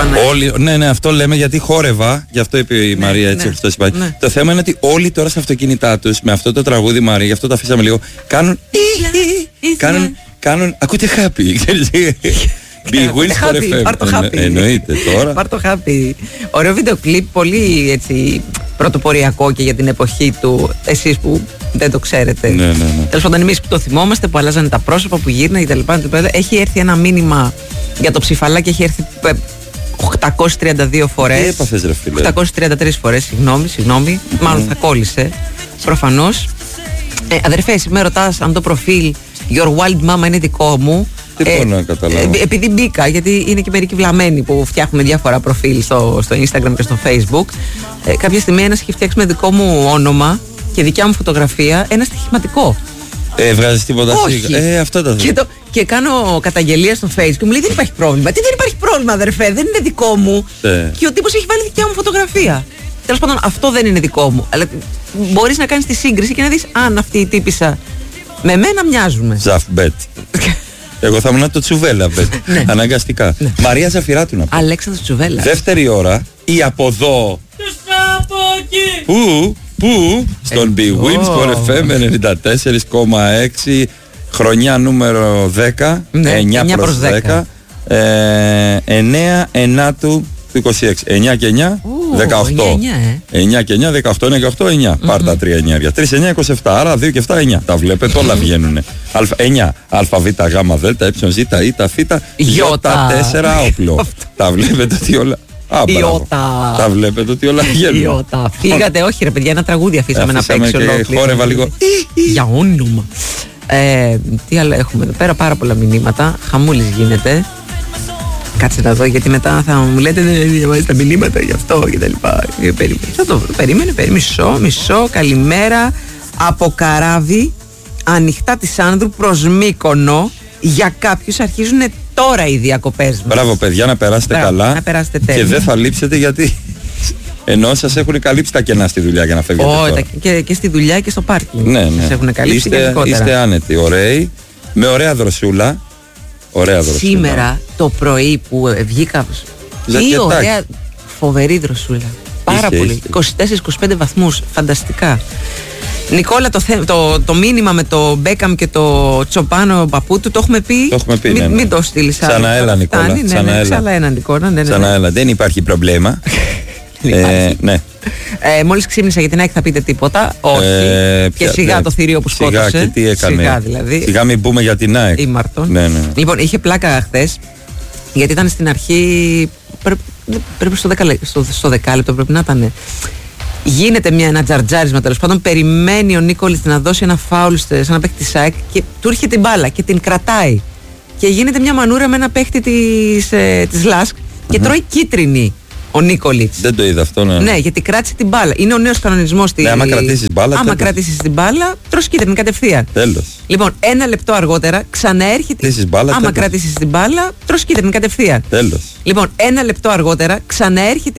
Όλοι, ναι, αυτό λέμε γιατί χόρευα, γι' αυτό είπε η Μαρία έτσι, Χριστός υπάρχει. Ναι. Το θέμα είναι ότι όλοι τώρα στα αυτοκίνητά τους με αυτό το τραγούδι, Μαρία, γι' αυτό το αφήσαμε λίγο, κάνουν, ακούτε happy. Big wins for FM. Πάρ' το happy. Εννοείται τώρα. Πάρ' το happy. Ωραίο βίντεο κλιπ, πολύ έτσι πρωτοποριακό και για την εποχή του. Εσείς που δεν το ξέρετε. Ναι. Τέλος πάντων, εμείς που το θυμόμαστε, που αλλάζανε τα πρόσωπα, που γύρναγε κτλ. Έχει έρθει ένα μήνυμα για το ψηφαλάκι, έχει έρθει 832 φορές. Τι έπαθες ρε φίλε? 833 φορές, συγγνώμη. Μάλλον θα κόλλησε. Προφανώς. Αδερφέ, εσύ με ρωτάς αν το προφίλ Your Wild Mama είναι δικό μου. Τι μπορώ να καταλάβω. Επειδή μπήκα, γιατί είναι και μερικοί βλαμμένοι που φτιάχνουμε διάφορα προφίλ στο Instagram και στο Facebook. Κάποια στιγμή ένας έχει φτιάξει με δικό μου όνομα και δικιά μου φωτογραφία ένα στοιχηματικό. Βγάζεις τίποτα σίγουρα. Αυτό τα θέλω. Και κάνω καταγγελία στο Facebook και μου λέει δεν υπάρχει πρόβλημα. Τι δεν υπάρχει πρόβλημα, αδερφέ, δεν είναι δικό μου. Και ο τύπος έχει βάλει δικιά μου φωτογραφία. Τέλος πάντων, αυτό δεν είναι δικό μου. Αλλά μπορείς να κάνεις τη σύγκριση και να δεις αν αυτή η τύπισσα με μένα μοιάζουμε. Ζαφμπέτ. Εγώ θα ήμουν το Τσουβέλα, ναι. Αναγκαστικά. Ναι. Μαρία Ζαφυράτου να πω. Αλέξανδρος Τσουβέλα. Δεύτερη ώρα, η από εδώ. Πού? Στον Big Wins for FM 94,6. Χρονιά νούμερο 10. Ναι, 9 προς 10. 9 ενάτου του 26. 9 και 9, 18. 9 και 9, 18, 1 και 8, 9. Πάρ' τα 3 εννιάρια. 3, 9, 27. Άρα 2 και 7, 9. Τα βλέπετε, όλα βγαίνουνε. 9. Α, Β, Γ, Δ, Ε, Ζ, Ι, Φ, Ι, 4 όπλο. Τα βλέπετε ότι όλα. Τα βλέπετε ότι όλα βγαίνουν. Φύγατε, όχι ρε παιδιά, ένα τραγούδι αφήσαμε να παίξει ολόκληρο. Χόρευα λίγο. Για όνομα. Τι άλλο έχουμε εδώ πέρα, πάρα πολλά μηνύματα. Χαμούλης γίνεται. Κάτσε να δω, γιατί μετά θα μου λέτε δεν διαβάζεις τα μηνύματα γι' αυτό και τα λοιπά. Θα το βρω. Περίμενε. Μισό. Καλημέρα από Καράβι, ανοιχτά της Άνδρου προς Μύκονο. Για κάποιους αρχίζουν τώρα οι διακοπές μας. Μπράβο παιδιά, να περάσετε καλά. Να περάσετε τέλεια. Και δεν θα λείψετε γιατί ενώ σας έχουν καλύψει τα κενά στη δουλειά για να φεύγετε τώρα. Και στη δουλειά και στο πάρκινγκ. Ναι. Σας έχουν καλύψει γενικότερα. Είστε άνετοι, ωραίοι, με ωραία δροσούλα. Σήμερα το πρωί που βγήκα, τι ωραία, φοβερή δροσούλα. Πάρα πολύ. 24-25 βαθμούς, φανταστικά. Νικόλα, το μήνυμα με το Μπέκαμ και το Τσοπάνο παππού του το έχουμε πει. Μην το στείλεις άλλο. Ξαναέλα, Νικόλα. Ξαναέλα. Δεν υπάρχει προβλήμα. Ναι. Μόλις ξύπνησα για την ΑΕΚ θα πείτε τίποτα. Όχι. Και σιγά το θηρίο που σκότωσε. Σιγά και τι έκανε. Σιγά μην πούμε για την ΑΕΚ. Ναι. Λοιπόν, είχε πλάκα χθες, γιατί ήταν στην αρχή. Πρέπει στο δεκάλεπτο πρέπει να ήταν. Γίνεται ένα τζαρτζάρισμα τέλος πάντων. Περιμένει ο Νίκολης να δώσει ένα φάουλ σαν να παίχτη της ΑΕΚ και του έρχεται την μπάλα και την κρατάει. Και γίνεται μια μανούρα με ένα παίχτη της ΛΑΣΚ και τρώει κίτρινη. Ο Νίκολιτς. Δεν το είδα αυτό, ναι. Ναι, γιατί κράτησε την μπάλα. Είναι ο νέος κανονισμός. Ναι, άμα κρατήσεις την μπάλα, τρως κίτρινη κατευθείαν. Τέλος. Λοιπόν, ένα λεπτό αργότερα ξαναέρχεται. Άμα κρατήσεις την μπάλα, τρως κίτρινη κατευθείαν. Τέλος. Λοιπόν, ένα λεπτό αργότερα ξαναέρχεται